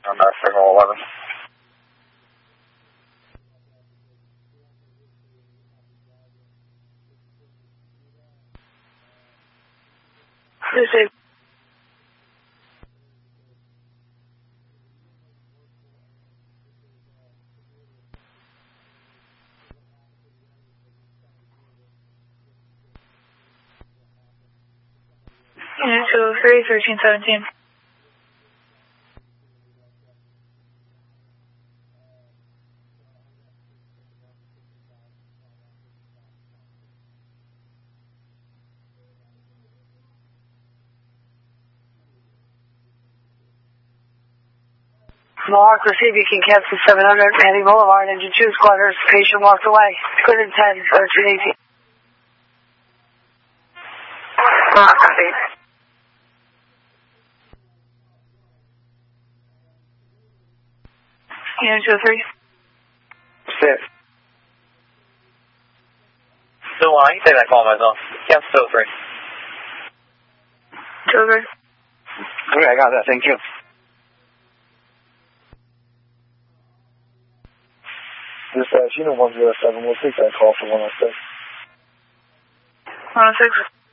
Signal 11. This is Unit 203, 1317. Mark, receive, you can cancel 700 Manning Boulevard, engine 2, squatters, patient walked away. Good in 10, 1318. Mark, receive. Unit 203. Sit. So I can take that call myself. Cancel 203. 203. Okay, I got that. Thank you. Dispatch, Unit 107, we'll take that call for 106. 106.